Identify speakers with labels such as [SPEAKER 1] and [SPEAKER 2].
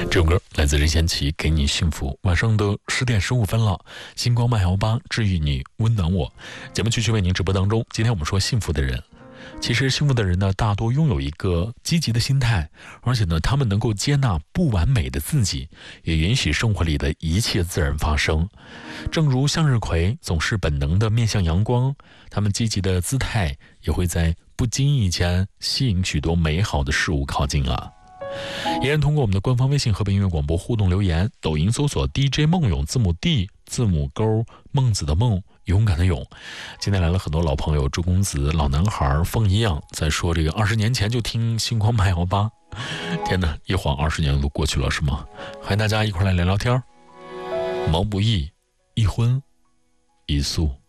[SPEAKER 1] 这首歌来自任贤齐，给你幸福。晚上的10点15分了，星光慢摇吧，治愈你，温暖我。节目继续为您直播当中。今天我们说幸福的人，其实幸福的人呢，大多拥有一个积极的心态，而且呢，他们能够接纳不完美的自己，也允许生活里的一切自然发生。正如向日葵总是本能的面向阳光，他们积极的姿态也会在不经意间吸引许多美好的事物靠近啊。依然通过我们的官方微信和北音乐广播互动留言，抖音搜索 DJ 梦勇，字母 D 字母勾孟子的孟，勇敢的勇。今天来了很多老朋友，朱公子、老男孩、凤一样，在说这个20年前就听星光慢摇吧。天哪，一晃20年都过去了是吗？欢迎大家一块来聊聊天。毛不易，一荤一素。